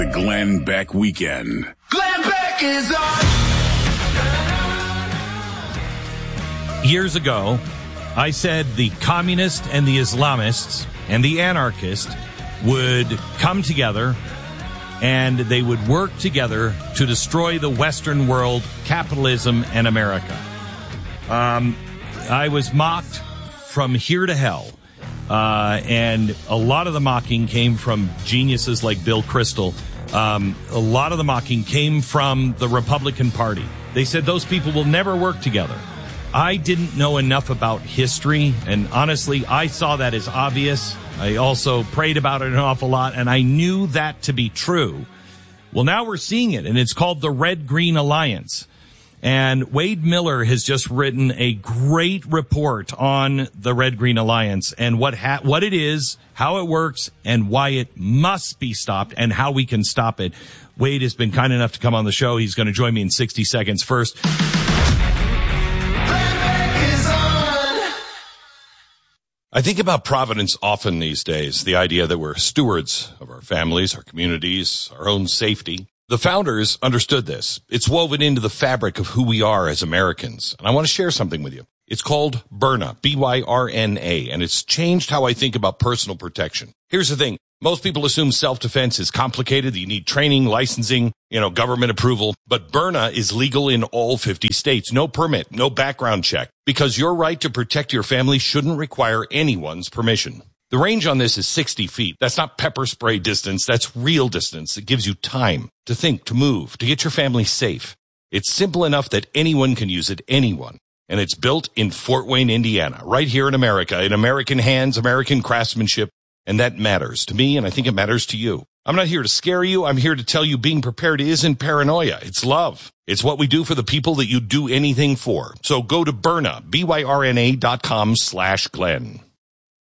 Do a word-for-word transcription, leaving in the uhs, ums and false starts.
the Glenn Beck Weekend. Glenn Beck is on. Years ago, I said the communists and the Islamists and the anarchists would come together and they would work together to destroy the Western world, capitalism, and America. Um, I was mocked from here to hell. Uh, and a lot of the mocking came from geniuses like Bill Kristol. Um, a lot of the mocking came from the Republican Party. They said those people will never work together. I didn't know enough about history, and honestly, I saw that as obvious. I also prayed about it an awful lot, and I knew that to be true. Well, now we're seeing it, and it's called the Red-Green Alliance. And Wade Miller has just written a great report on the Red-Green Alliance and what ha- what it is, how it works, and why it must be stopped, and how we can stop it. Wade has been kind enough to come on the show. He's going to join me in sixty seconds. First, I think about Providence often these days, the idea that we're stewards of our families, our communities, our own safety. The founders understood this. It's woven into the fabric of who we are as Americans. And I want to share something with you. It's called Byrna, B Y R N A, and it's changed how I think about personal protection. Here's the thing. Most people assume self-defense is complicated, that you need training, licensing, you know, government approval. But Byrna is legal in all fifty states. No permit, no background check. Because your right to protect your family shouldn't require anyone's permission. The range on this is sixty feet. That's not pepper spray distance. That's real distance. It gives you time to think, to move, to get your family safe. It's simple enough that anyone can use it, anyone. And it's built in Fort Wayne, Indiana, right here in America, in American hands, American craftsmanship. And that matters to me, and I think it matters to you. I'm not here to scare you. I'm here to tell you being prepared isn't paranoia. It's love. It's what we do for the people that you do anything for. So go to Byrna, B Y R N A dot com slash Glenn.